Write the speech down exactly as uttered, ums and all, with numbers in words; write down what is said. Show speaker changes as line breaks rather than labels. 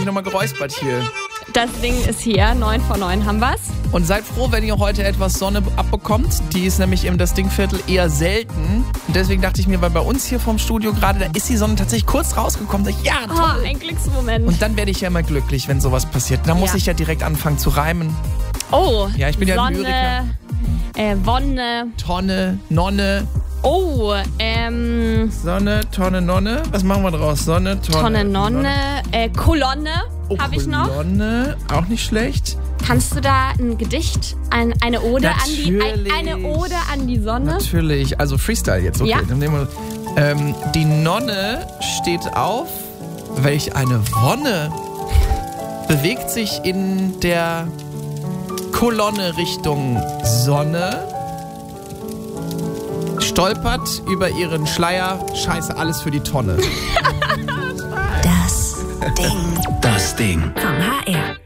mich nochmal geräuspert hier.
Das Ding ist hier, neun von neun haben wir's.
Und seid froh, wenn ihr heute etwas Sonne abbekommt. Die ist nämlich im das Dingviertel eher selten. Und deswegen dachte ich mir, weil bei uns hier vom Studio gerade, da ist die Sonne tatsächlich kurz rausgekommen. Da ich, ja, toll.
Oh, ein Glücksmoment.
Und dann werde ich ja immer glücklich, wenn sowas passiert. Da muss
Ja.
ich ja direkt anfangen zu reimen.
Oh,
Ja, ich bin ja ein
Sonne,
Lyriker.
äh, Wonne.
Tonne, Nonne,
Oh, ähm,
Sonne, Tonne, Nonne. Was machen wir draus? Sonne, Tonne,
Tonne, Nonne, äh, Kolonne
Oh,
habe ich noch.
Kolonne, auch nicht schlecht.
Kannst du da ein Gedicht, ein, eine Ode an die, ein,
Natürlich.
eine Ode an die Sonne?
Natürlich, also Freestyle jetzt, okay.
Ja.
Dann nehmen wir, ähm, die Nonne steht auf, welch eine Wonne bewegt sich in der Kolonne Richtung Sonne, stolpert über ihren Schleier, scheiße, alles für die Tonne.
Das Ding.
Das Ding.
Vom H R.